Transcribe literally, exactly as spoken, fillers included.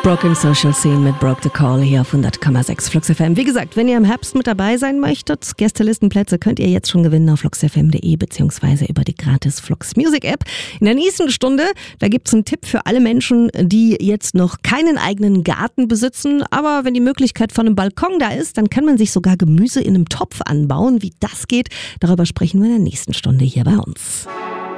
Broken Social Scene mit Broke the Call hier auf hundert Komma sechs Flux F M. Wie gesagt, wenn ihr im Herbst mit dabei sein möchtet, Gästelistenplätze könnt ihr jetzt schon gewinnen auf flux f m punkt de beziehungsweise über die gratis Flux Music App. In der nächsten Stunde, da gibt's einen Tipp für alle Menschen, die jetzt noch keinen eigenen Garten besitzen, aber wenn die Möglichkeit von einem Balkon da ist, dann kann man sich sogar Gemüse in einem Topf anbauen. Wie das geht, darüber sprechen wir in der nächsten Stunde hier bei uns.